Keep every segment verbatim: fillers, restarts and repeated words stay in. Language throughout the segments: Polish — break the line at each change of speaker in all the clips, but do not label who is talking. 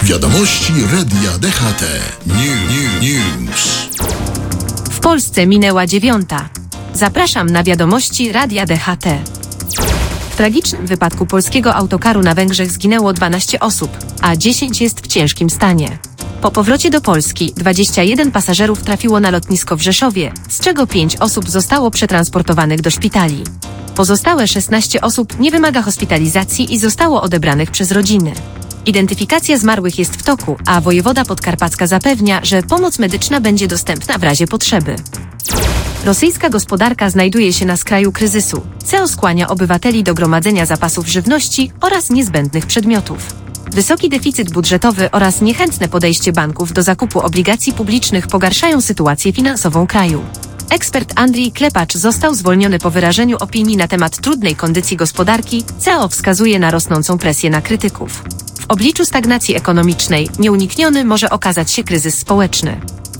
Wiadomości Radia D H T. New, new, news.
W Polsce minęła dziewiąta. Zapraszam na wiadomości Radia D H T. W tragicznym wypadku polskiego autokaru na Węgrzech zginęło dwanaście osób, a dziesięć jest w ciężkim stanie. Po powrocie do Polski dwadzieścia jeden pasażerów trafiło na lotnisko w Rzeszowie, z czego pięć osób zostało przetransportowanych do szpitali. Pozostałe szesnaście osób nie wymaga hospitalizacji i zostało odebranych przez rodziny. Identyfikacja zmarłych jest w toku, a wojewoda podkarpacka zapewnia, że pomoc medyczna będzie dostępna w razie potrzeby. Rosyjska gospodarka znajduje się na skraju kryzysu. C E O skłania obywateli do gromadzenia zapasów żywności oraz niezbędnych przedmiotów. Wysoki deficyt budżetowy oraz niechętne podejście banków do zakupu obligacji publicznych pogarszają sytuację finansową kraju. Ekspert Andrii Klepacz został zwolniony po wyrażeniu opinii na temat trudnej kondycji gospodarki. C E O wskazuje na rosnącą presję na krytyków. W obliczu stagnacji ekonomicznej nieunikniony może okazać się kryzys społeczny.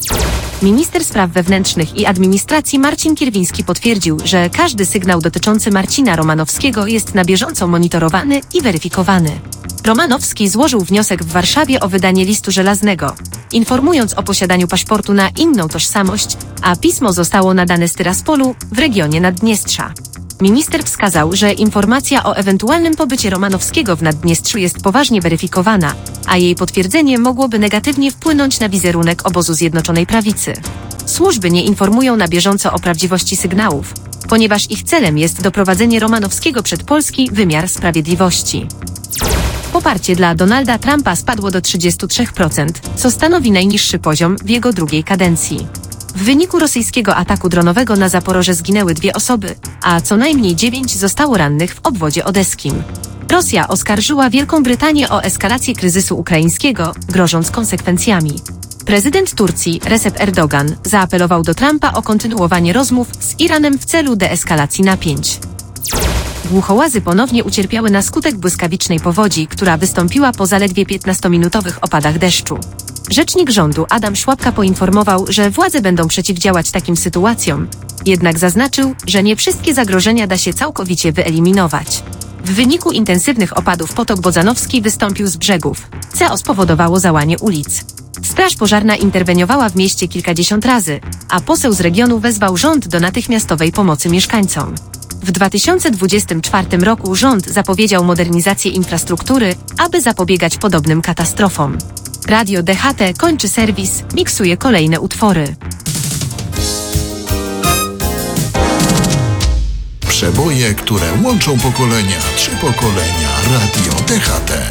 Minister Spraw Wewnętrznych i Administracji Marcin Kierwiński potwierdził, że każdy sygnał dotyczący Marcina Romanowskiego jest na bieżąco monitorowany i weryfikowany. Romanowski złożył wniosek w Warszawie o wydanie listu żelaznego, informując o posiadaniu paszportu na inną tożsamość, a pismo zostało nadane z Tyraspolu w regionie Naddniestrza. Minister wskazał, że informacja o ewentualnym pobycie Romanowskiego w Naddniestrzu jest poważnie weryfikowana, a jej potwierdzenie mogłoby negatywnie wpłynąć na wizerunek obozu Zjednoczonej Prawicy. Służby nie informują na bieżąco o prawdziwości sygnałów, ponieważ ich celem jest doprowadzenie Romanowskiego przed polski wymiar sprawiedliwości. Poparcie dla Donalda Trumpa spadło do trzydziestu trzech procent, co stanowi najniższy poziom w jego drugiej kadencji. W wyniku rosyjskiego ataku dronowego na Zaporoże zginęły dwie osoby, a co najmniej dziewięć zostało rannych w obwodzie odeskim. Rosja oskarżyła Wielką Brytanię o eskalację kryzysu ukraińskiego, grożąc konsekwencjami. Prezydent Turcji Recep Erdogan zaapelował do Trumpa o kontynuowanie rozmów z Iranem w celu deeskalacji napięć. Głuchołazy ponownie ucierpiały na skutek błyskawicznej powodzi, która wystąpiła po zaledwie piętnastominutowych opadach deszczu. Rzecznik rządu Adam Szłapka poinformował, że władze będą przeciwdziałać takim sytuacjom, jednak zaznaczył, że nie wszystkie zagrożenia da się całkowicie wyeliminować. W wyniku intensywnych opadów potok Bodzanowski wystąpił z brzegów, co spowodowało załanie ulic. Straż pożarna interweniowała w mieście kilkadziesiąt razy, a poseł z regionu wezwał rząd do natychmiastowej pomocy mieszkańcom. W dwa tysiące dwudziestym czwartym roku rząd zapowiedział modernizację infrastruktury, aby zapobiegać podobnym katastrofom. Radio D H T kończy serwis, miksuje kolejne utwory.
Przeboje, które łączą pokolenia, trzy pokolenia. Radio D H T.